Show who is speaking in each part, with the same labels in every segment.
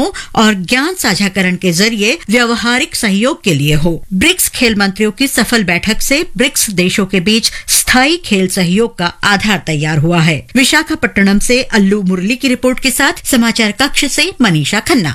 Speaker 1: और ज्ञान साझाकरण के जरिए व्यवहारिक सहयोग के लिए हो। ब्रिक्स खेल मंत्रियों की सफल बैठक से ब्रिक्स देशों के बीच स्थायी खेल सहयोग का आधार तैयार हुआ है। विशाखापट्टनम से अल्लू मुरली की रिपोर्ट के साथ समाचार कक्ष से मनीषा खन्ना।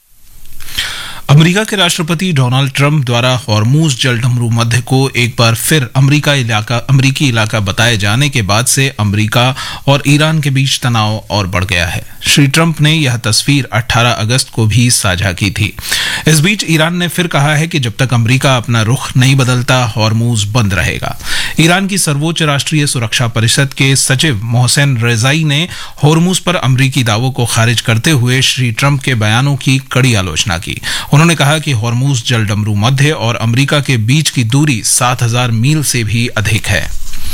Speaker 2: अमेरिका के राष्ट्रपति डोनाल्ड ट्रंप द्वारा हॉर्मूज जलडमरू मध्य को एक बार फिर अमेरिकी इलाका बताए जाने के बाद से अमेरिका और ईरान के बीच तनाव और बढ़ गया है। श्री ट्रंप ने यह तस्वीर 18 अगस्त को भी साझा की थी। इस बीच ईरान ने फिर कहा है कि जब तक अमेरिका अपना रुख नहीं बदलता, हॉर्मूज बंद रहेगा। ईरान की सर्वोच्च राष्ट्रीय सुरक्षा परिषद के सचिव मोहसेन रेजाई ने हॉर्मूज पर अमेरिकी दावों को खारिज करते हुए श्री ट्रंप के बयानों की कड़ी आलोचना की। उन्होंने कहा कि हॉर्मूज जलडमरू मध्य और अमेरिका के बीच की दूरी 7000 मील से भी अधिक है।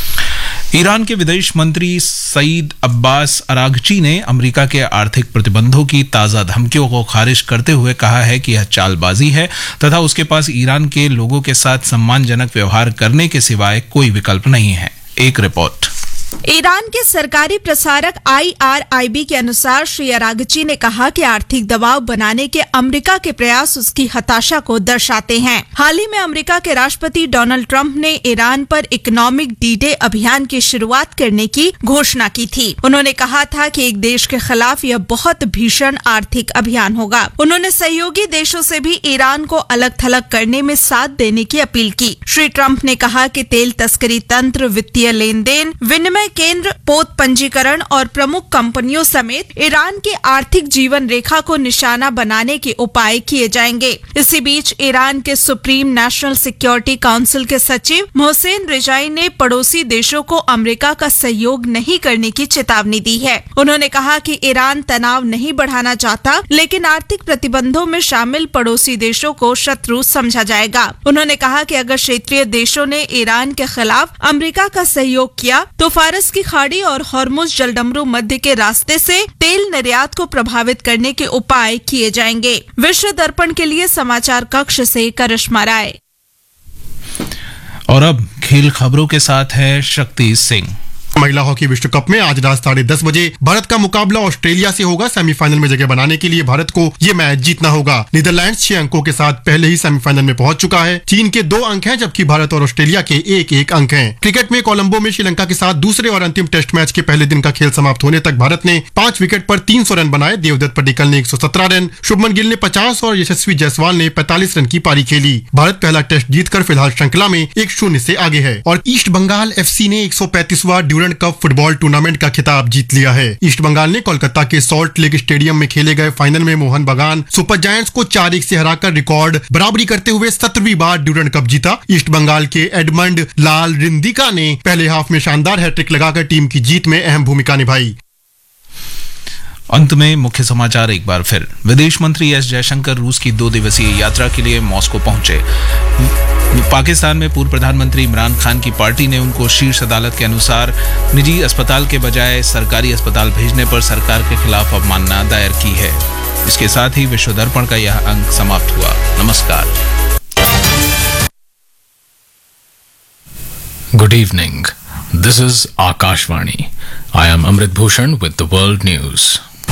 Speaker 2: ईरान के विदेश मंत्री सईद अब्बास अरागची ने अमेरिका के आर्थिक प्रतिबंधों की ताजा धमकियों को खारिज करते हुए कहा है कि यह चालबाजी है तथा उसके पास ईरान के लोगों के साथ सम्मानजनक व्यवहार करने के सिवाय कोई विकल्प नहीं है। एक रिपोर्ट।
Speaker 3: ईरान के सरकारी प्रसारक IRIB के अनुसार श्री अरागची ने कहा कि आर्थिक दबाव बनाने के अमेरिका के प्रयास उसकी हताशा को दर्शाते हैं। हाल ही में अमेरिका के राष्ट्रपति डोनाल्ड ट्रंप ने ईरान पर इकोनॉमिक डी-डे अभियान की शुरुआत करने की घोषणा की थी। उन्होंने कहा था कि एक देश के खिलाफ यह बहुत भीषण आर्थिक अभियान होगा। उन्होंने सहयोगी देशों से भी ईरान को अलग थलग करने में साथ देने की अपील की। श्री ट्रंप ने कहा कि तेल तस्करी तंत्र, वित्तीय लेन देन, विनिमय केंद्र, पोत पंजीकरण और प्रमुख कंपनियों समेत ईरान की आर्थिक जीवन रेखा को निशाना बनाने के उपाय किए जाएंगे। इसी बीच ईरान के सुप्रीम नेशनल सिक्योरिटी काउंसिल के सचिव मोहसेन रेजाई ने पड़ोसी देशों को अमेरिका का सहयोग नहीं करने की चेतावनी दी है। उन्होंने कहा कि ईरान तनाव नहीं बढ़ाना चाहता, लेकिन आर्थिक प्रतिबंधों में शामिल पड़ोसी देशों को शत्रु समझा जाएगा। उन्होंने कहा कि अगर क्षेत्रीय देशों ने ईरान के खिलाफ अमेरिका का सहयोग किया तो फारस की खाड़ी और हॉर्मुज जलडमरू मध्य के रास्ते से तेल निर्यात को प्रभावित करने के उपाय किए जाएंगे। विश्व दर्पण के लिए समाचार कक्ष से करिश्मा राय।
Speaker 2: और अब खेल खबरों के साथ है शक्ति सिंह।
Speaker 4: महिला हॉकी विश्व कप में आज रात 10:30 बजे भारत का मुकाबला ऑस्ट्रेलिया से होगा। सेमीफाइनल में जगह बनाने के लिए भारत को ये मैच जीतना होगा। नीदरलैंड्स 6 अंकों के साथ पहले ही सेमीफाइनल में पहुंच चुका है। चीन के 2 अंक हैं, जबकि भारत और ऑस्ट्रेलिया के 1-1 अंक हैं। क्रिकेट में कोलंबो में श्रीलंका के साथ दूसरे और अंतिम टेस्ट मैच के पहले दिन का खेल समाप्त होने तक भारत ने 5 विकेट पर 300 रन बनाए। देवदत्त पडिक्कल ने 117 रन, शुभमन गिल ने 50 और यशस्वी जायसवाल ने 45 रन की पारी खेली। भारत पहला टेस्ट जीतकर फिलहाल श्रृंखला में 1-0 से आगे है। और ईस्ट बंगाल FC ने 135वां ड्यूरेंट कप फुटबॉल टूर्नामेंट का खिताब जीत लिया है। ईस्ट बंगाल ने कोलकाता के सॉल्ट लेक स्टेडियम में खेले गए फाइनल में मोहन बगान सुपर जायंट्स को 4-1 से हराकर रिकॉर्ड बराबरी करते हुए 17वीं बार ड्यूरेंट कप जीता। ईस्ट बंगाल के एडमंड लाल रिंदिका ने पहले हाफ में शानदार हैट्रिक लगाकर टीम की जीत में अहम भूमिका निभाई।
Speaker 2: अंत में मुख्य समाचार एक बार फिर। विदेश मंत्री एस जयशंकर रूस की 2 दिवसीय यात्रा के लिए मॉस्को पहुंचे। पाकिस्तान में पूर्व प्रधानमंत्री इमरान खान की पार्टी ने उनको शीर्ष अदालत के अनुसार निजी अस्पताल के बजाय सरकारी अस्पताल भेजने पर सरकार के खिलाफ अवमानना दायर की है। इसके साथ ही विश्व दर्पण का यह अंक समाप्त हुआ। नमस्कार।
Speaker 5: Good evening. This is Akashvani. I am Amrit Bhushan with the world news.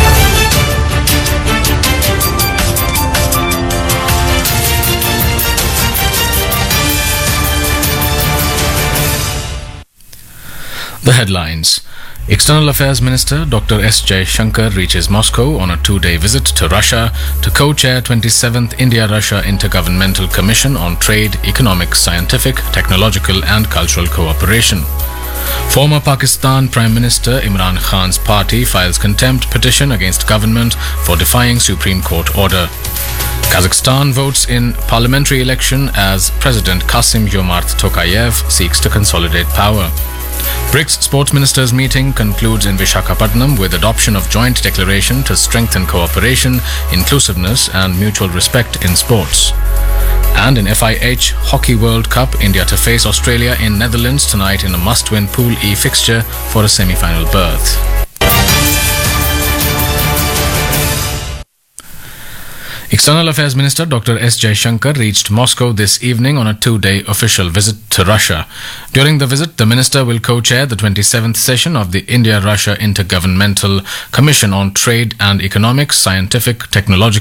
Speaker 5: The headlines. External Affairs Minister Dr. S. Jaishankar reaches Moscow on a 2-day visit to Russia to co-chair 27th India-Russia Intergovernmental Commission on Trade, Economic, Scientific, Technological and Cultural Cooperation. Former Pakistan Prime Minister Imran Khan's party files contempt petition against government for defying Supreme Court order. Kazakhstan votes in parliamentary election as President Kassym-Jomart Tokayev seeks to consolidate power. BRICS Sports Ministers meeting concludes in Visakhapatnam with adoption of joint declaration to strengthen cooperation, inclusiveness and mutual respect in sports. And in FIH Hockey World Cup, India to face Australia in Netherlands tonight in a must-win Pool E fixture for a semi-final berth. External Affairs Minister Dr. S. Jaishankar reached Moscow this evening on a 2-day official visit to Russia. During the visit, the minister will co-chair the 27th session of the India-Russia Intergovernmental Commission on Trade and Economic, Scientific, Technological